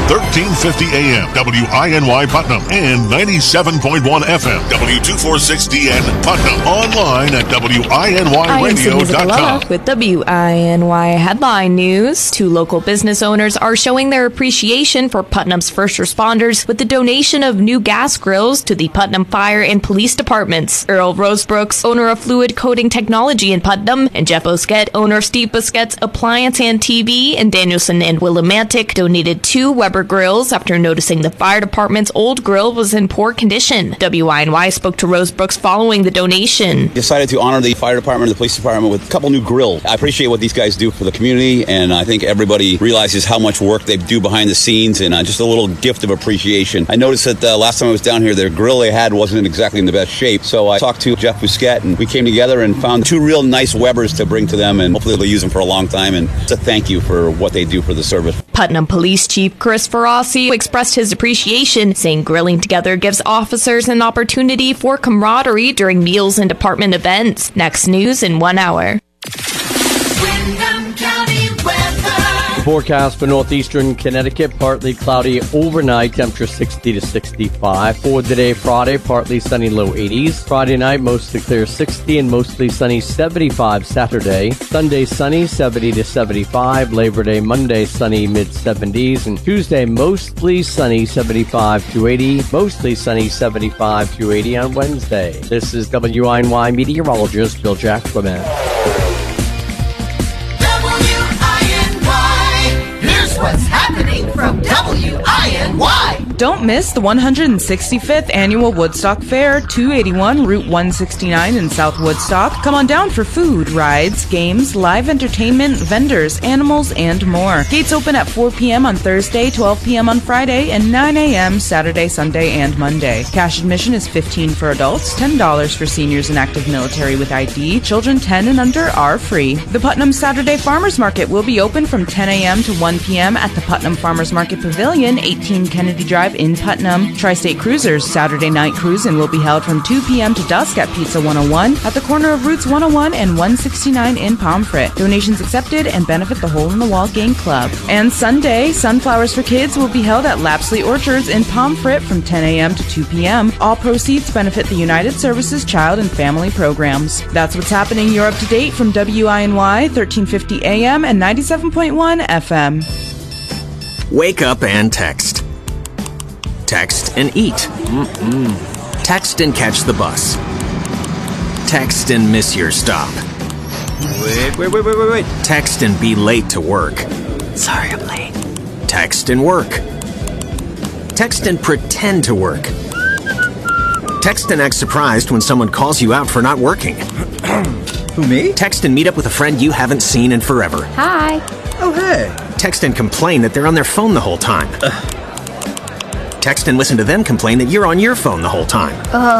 1350 AM, WINY Putnam, and 97.1 FM, W246DN Putnam. Online at WINYradio.com. With WINY headline news, 2 local business owners are showing their appreciation for Putnam's first responders with the donation of new gas grills to the Putnam Fire and Police Departments. Earl Rosebrooks, owner of Fluid Coating Technology in Putnam, and Jeff Bosquet, owner of Steve Bosquet's Appliance and TV, and Danielson and Willimantic donated 2 Weber grills after noticing the fire department's old grill was in poor condition. WINY spoke to Rosebrooks following the donation. Decided to honor the fire department and the police department with a couple new grills. I appreciate what these guys do for the community, and I think everybody realizes how much work they do behind the scenes, and just a little gift of appreciation. I noticed that last time I was down here, their grill they had wasn't exactly in the best shape, so I talked to Jeff Bosquet, and we came together and found 2 real nice Webers to bring to them, and hopefully they'll use them for a long time, and it's a thank you for what they do for the service. Putnam Police Chief Chris Ferrasi expressed his appreciation, saying grilling together gives officers an opportunity for camaraderie during meals and department events. Next news in 1 hour. Windham County weather. Forecast for northeastern Connecticut, partly cloudy overnight, temperature 60 to 65. For today, Friday, partly sunny, low 80s. Friday night, mostly clear, 60, and mostly sunny, 75 Saturday. Sunday, sunny, 70 to 75. Labor Day, Monday, sunny, mid-70s. And Tuesday, mostly sunny, 75 to 80. Mostly sunny, 75 to 80 on Wednesday. This is WINY meteorologist Bill Jack Clement. What's happening from WINY? Don't miss the 165th Annual Woodstock Fair, 281 Route 169 in South Woodstock. Come on down for food, rides, games, live entertainment, vendors, animals, and more. Gates open at 4 p.m. on Thursday, 12 p.m. on Friday, and 9 a.m. Saturday, Sunday, and Monday. Cash admission is $15 for adults, $10 for seniors and active military with ID. Children 10 and under are free. The Putnam Saturday Farmers Market will be open from 10 a.m. to 1 p.m. at the Putnam Farmers Market Pavilion, 18 Kennedy Drive in Putnam. Tri-State Cruisers Saturday night cruising will be held from 2 p.m. to dusk at Pizza 101 at the corner of Routes 101 and 169 in Pomfret. Donations accepted and benefit the Hole in the Wall Gang Club. And Sunday, Sunflowers for Kids will be held at Lapsley Orchards in Pomfret from 10 a.m. to 2 p.m. All proceeds benefit the United Services Child and Family Programs. That's what's happening. You're up to date from WINY 1350 AM and 97.1 FM. Wake up and text. Text and eat. Text and catch the bus. Text and miss your stop. Wait. Text and be late to work. Sorry, I'm late. Text and work. Text and pretend to work. Text and act surprised when someone calls you out for not working. Who, me? Text and meet up with a friend you haven't seen in forever. Hi. Oh, hey. Text and complain that they're on their phone the whole time. Text and listen to them complain that you're on your phone the whole time.